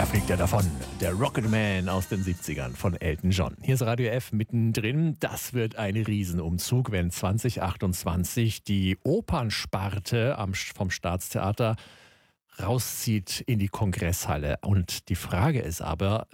fliegt er davon. Der Rocketman aus den 70ern von Elton John. Hier ist Radio F mittendrin. Das wird ein Riesenumzug, wenn 2028 die Opernsparte vom Staatstheater rauszieht in die Kongresshalle. Und die Frage ist aber,